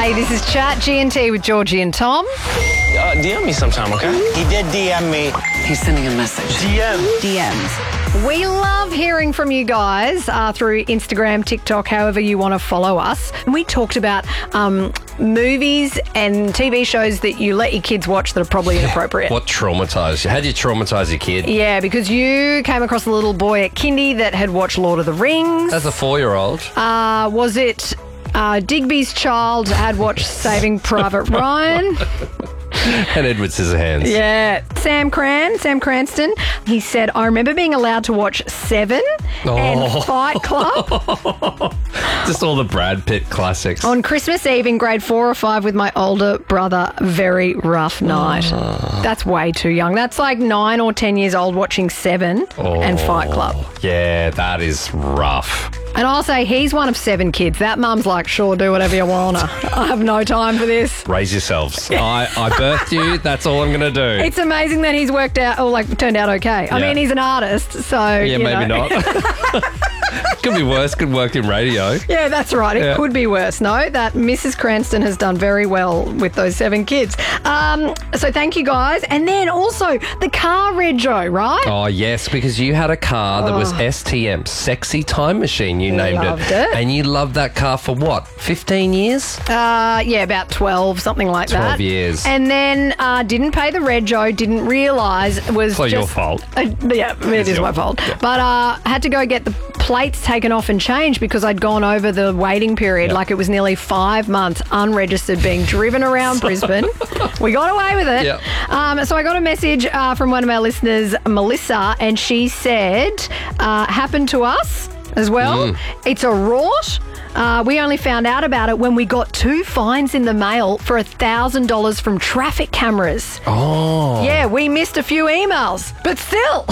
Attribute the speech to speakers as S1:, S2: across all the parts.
S1: Hey, this is Chat G&T with Georgie and Tom.
S2: DM me sometime, okay?
S3: He did DM me.
S4: He's sending a message.
S1: DMs. We love hearing from you guys through Instagram, TikTok, however you want to follow us. And we talked about movies and TV shows that you let your kids watch that are probably inappropriate.
S5: What traumatised you? How did you traumatize your kid?
S1: Yeah, because you came across a little boy at kindy that had watched Lord of the Rings.
S5: As a 4-year-old.
S1: Was it Digby's child had watched Saving Private Ryan?
S5: And Edward Scissorhands.
S1: Yeah. Sam Cranston, he said, I remember being allowed to watch Seven and Fight Club.
S5: Just all the Brad Pitt classics.
S1: On Christmas Eve in grade 4 or 5 with my older brother. Very rough night. That's way too young. That's like 9 or 10 years old watching Seven and Fight Club.
S5: Yeah, that is rough.
S1: And I'll say he's one of 7 kids. That mum's like, sure, do whatever you want. I have no time for this.
S5: Raise yourselves. I birthed you. That's all I'm going to do.
S1: It's amazing that he's worked out or like turned out okay. I mean, he's an artist, so
S5: Yeah, maybe not. Could be worse. Could work in radio.
S1: Yeah, that's right. It could be worse. No, that Mrs. Cranston has done very well with those 7 kids. So thank you guys. And then also the car rego, right?
S5: Oh, yes, because you had a car that was STM, Sexy Time Machine, you named
S1: Loved it.
S5: And you loved that car for what, 15 years?
S1: Yeah, about 12, something like
S5: 12
S1: that.
S5: years.
S1: And then didn't pay the rego, didn't realise it was
S5: Well,
S1: just...
S5: your fault.
S1: Yeah, it is my fault. Yeah. But had to go get the plates taken off and changed because I'd gone over the waiting period. Like it was nearly 5 months unregistered being driven around Brisbane. We got away with it.
S5: Yep.
S1: So I got a message from one of our listeners, Melissa, and she said, happened to us as well. It's a rort. We only found out about it when we got 2 fines in the mail for $1,000 from traffic cameras.
S5: Oh.
S1: Yeah, we missed a few emails, but still.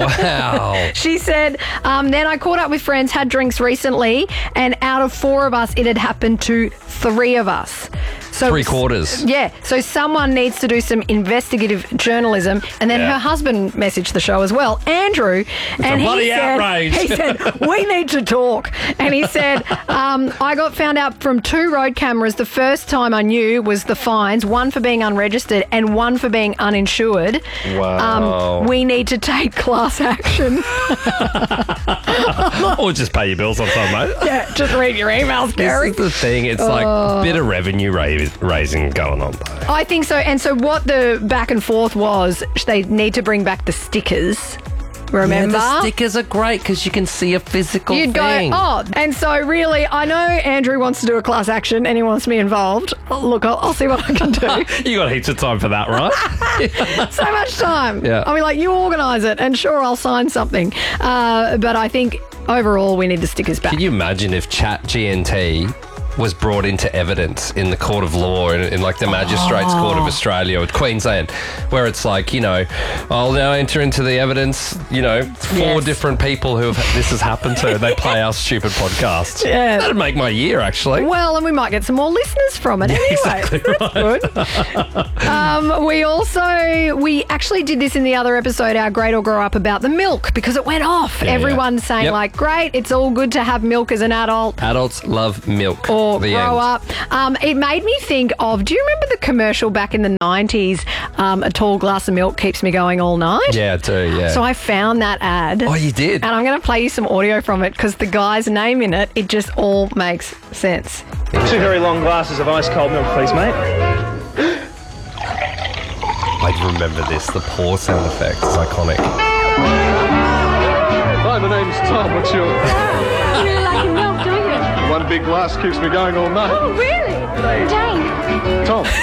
S5: Wow.
S1: She said, then I caught up with friends, had drinks recently, and out of 4 of us, it had happened to 3 of us. So
S5: 3/4.
S1: Yeah. So someone needs to do some investigative journalism. And then her husband messaged the show as well, Andrew. And
S5: bloody outrage.
S1: He said, we need to talk. And he said, I got found out from 2 road cameras. The first time I knew was the fines, 1 for being unregistered and 1 for being uninsured.
S5: Wow.
S1: We need to take class action.
S5: Or just pay your bills on time, mate.
S1: Yeah, just read your emails, Gary.
S5: This is the thing. It's like a bit of revenue raising going on, though.
S1: I think so. And so what the back and forth was, they need to bring back the stickers. Remember?
S5: Yeah, the stickers are great because you can see a physical
S1: You'd
S5: thing.
S1: go, and so really, I know Andrew wants to do a class action and he wants me involved. Look, I'll see what I can do.
S5: You got heaps of time for that, right?
S1: So much time.
S5: Yeah.
S1: I mean, like, you organise it and sure, I'll sign something. But I think overall, we need the stickers back.
S5: Can you imagine if Chat GNT was brought into evidence in the court of law in like the Magistrates Court of Australia with Queensland, where it's like, you know, I'll now enter into the evidence, you know, 4 different people who this has happened to. They play our stupid podcasts.
S1: Yeah.
S5: That'd make my year, actually.
S1: Well, and we might get some more listeners from it anyway.
S5: Exactly
S1: That's good. We actually did this in the other episode, Our Great or Grow Up, about the milk because it went off. Everyone's saying like, great, it's all good to have milk as an adult.
S5: Adults love milk.
S1: Or grow up. It made me think of, do you remember the commercial back in the 90s, a tall glass of milk keeps me going all night?
S5: Yeah, I do, yeah.
S1: So I found that ad.
S5: Oh, you did?
S1: And I'm going to play you some audio from it because the guy's name in it, it just all makes sense.
S2: 2 very long glasses of ice cold milk, please, mate.
S5: I remember this. The paw sound effect is iconic.
S6: Hi, my name's Tom. What's your...
S7: You really like your milk, don't you?
S6: 1 big glass keeps me going all night.
S7: Oh, really? Jane.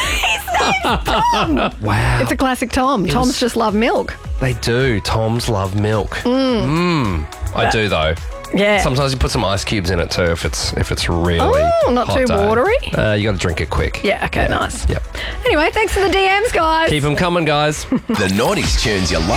S6: Tom.
S5: Wow.
S1: It's a classic Tom. Toms just love milk.
S5: They do. Toms love milk. I do, though.
S1: Yeah.
S5: Sometimes you put some ice cubes in it too if it's really
S1: not
S5: hot
S1: too
S5: day.
S1: watery.
S5: You got to drink it quick.
S1: Yeah, okay, nice.
S5: Yep.
S1: Anyway, thanks for the DMs, guys.
S5: Keep them coming, guys.
S3: The 90s tunes you love.